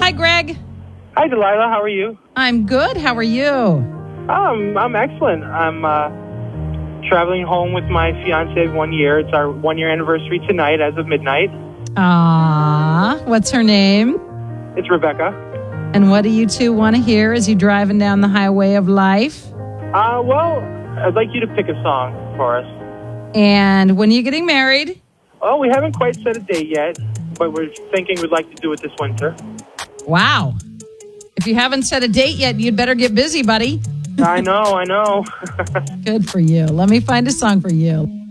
Hi, Greg. Hi, Delilah. How are you? I'm good. How are you? I'm excellent. I'm traveling home with my fiance of 1 year. It's our 1 year anniversary tonight as of midnight. What's her name? It's Rebecca. And what do you two want to hear as you're driving down the highway of life? Well, I'd like you to pick a song for us. And when are you getting married? Oh, we haven't quite set a date yet, but we're thinking we'd like to do it this winter. Wow. If you haven't set a date yet, you'd better get busy, buddy. I know. Good for you. Let me find a song for you.